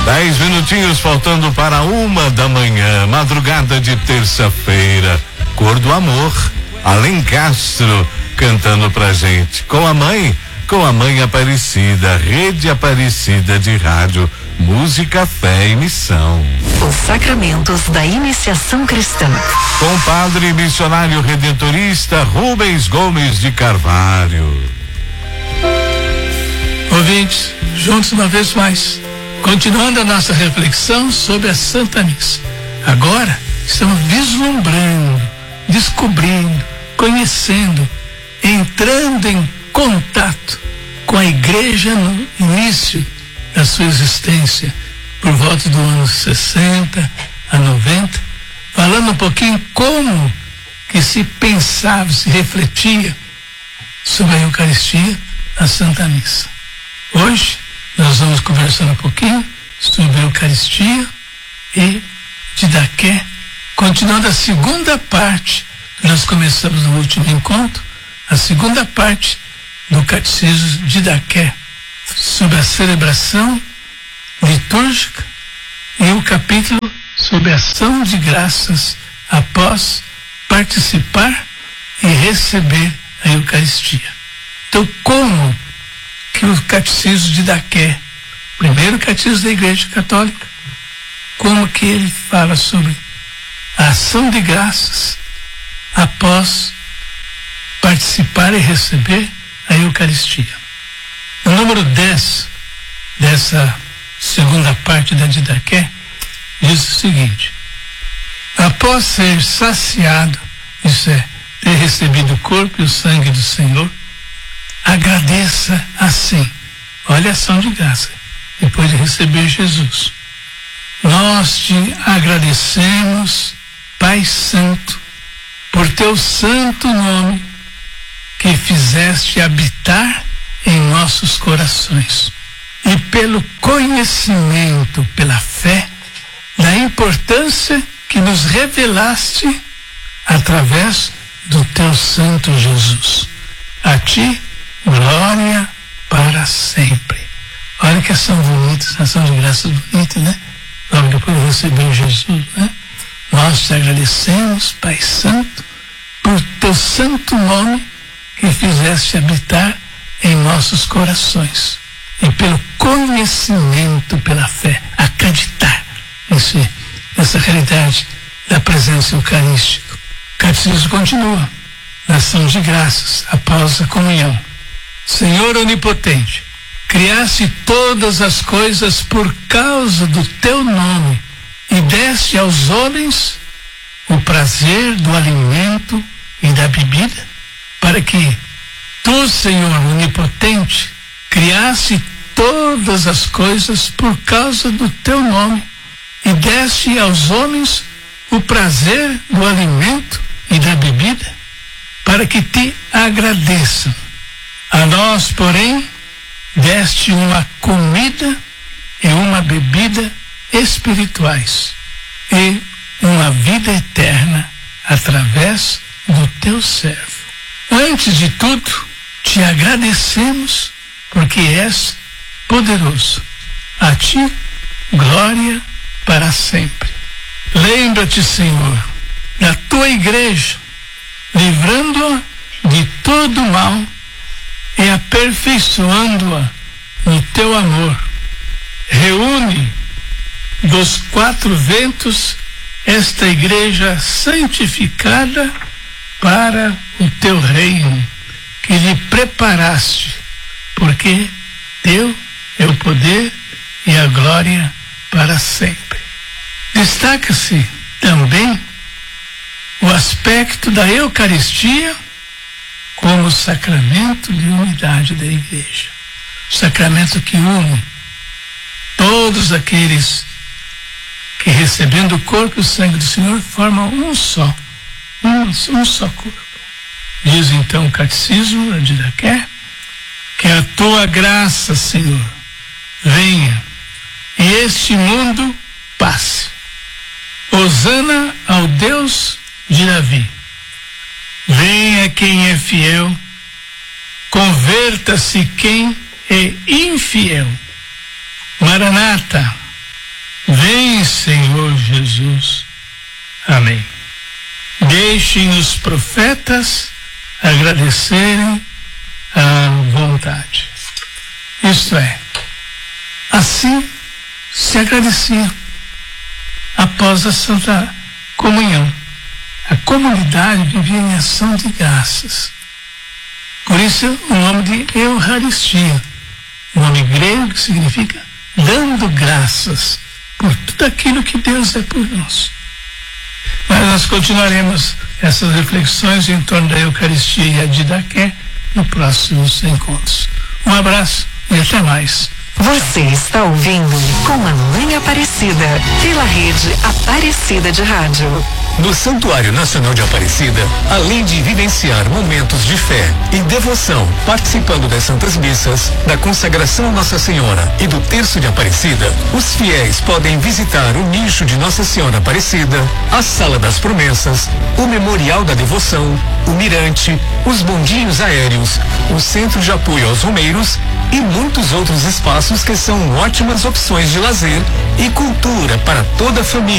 10 minutinhos faltando para 1h, madrugada de terça-feira. Cor do Amor, Alencastro cantando pra gente. Com a mãe Aparecida, Rede Aparecida de Rádio, música, fé e missão. Os sacramentos da iniciação cristã. Com o padre missionário redentorista Rubens Gomes de Carvalho. Ouvintes, juntos uma vez mais, continuando a nossa reflexão sobre a Santa Missa. Agora estamos vislumbrando, descobrindo, conhecendo, entrando em contato com a Igreja no início da sua existência, por volta do ano 60 a 90, falando um pouquinho como que se pensava, se refletia sobre a Eucaristia, a Santa Missa. Hoje nós vamos conversar um pouquinho sobre a Eucaristia e Didaqué, continuando a segunda parte que nós começamos no último encontro, a segunda parte do Catecismo de Didaqué, sobre a celebração litúrgica, e o capítulo sobre a ação de graças após participar e receber a Eucaristia. Então, como que o Catecismo de Didaqué, primeiro catecismo da Igreja Católica, como que ele fala sobre a ação de graças após participar e receber a Eucaristia. O número 10 dessa segunda parte da Didaqué diz o seguinte: após ser saciado, isso é, ter recebido o corpo e o sangue do Senhor, agradeça assim. Olha a ação de graça, depois de receber Jesus. Nós te agradecemos, Pai Santo, por teu santo nome, que fizeste habitar em nossos corações, e pelo conhecimento, pela fé, da importância que nos revelaste através do teu santo Jesus. A ti, glória para sempre. Olha que ação bonita, ação de graças bonita, né? Logo depois de receber Jesus, né? Nós te agradecemos, Pai Santo, por teu santo nome que fizeste habitar em nossos corações, e pelo conhecimento, pela fé, acreditar nessa realidade da presença eucarística. O catecismo continua na ação de graças após a comunhão. Senhor onipotente, criaste todas as coisas por causa do teu nome e deste aos homens o prazer do alimento e da bebida, para que tu, Senhor onipotente, criaste todas as coisas por causa do teu nome e deste aos homens o prazer do alimento e da bebida, para que te agradeçam. A nós, porém, deste uma comida e uma bebida espirituais e uma vida eterna através do teu servo. Antes de tudo, te agradecemos porque és poderoso. A ti, glória para sempre. Lembra-te, Senhor, da tua igreja, livrando-a de todo mal e aperfeiçoando-a no teu amor. Reúne dos quatro ventos esta igreja santificada para o teu reino, que lhe preparaste, porque teu é o poder e a glória para sempre. Destaca-se também o aspecto da Eucaristia como sacramento de unidade da Igreja. Sacramento que une todos aqueles que, recebendo o corpo e o sangue do Senhor, formam um só corpo. Diz então o Catecismo de Didaqué, que a tua graça, Senhor, venha e este mundo passe. Hosana ao Deus de Davi. Venha quem é fiel, converta-se quem é infiel. Maranata, Senhor Jesus. Amém. Deixem os profetas agradecerem à vontade. Isto é, assim se agradecia após a Santa Comunhão. A comunidade vivia em ação de graças. Por isso o nome de Eucaristia, nome grego que significa dando graças por tudo aquilo que Deus é por nós. Mas nós continuaremos essas reflexões em torno da Eucaristia e a Didaqué no próximos encontros. Um abraço e até mais. Você está ouvindo Com a Mãe Aparecida, pela rede Aparecida de Rádio. No Santuário Nacional de Aparecida, além de vivenciar momentos de fé e devoção, participando das Santas Missas, da consagração a Nossa Senhora e do Terço de Aparecida, os fiéis podem visitar o nicho de Nossa Senhora Aparecida, a Sala das Promessas, o Memorial da Devoção, o Mirante, os bondinhos aéreos, o Centro de Apoio aos Romeiros e muitos outros espaços que são ótimas opções de lazer e cultura para toda a família.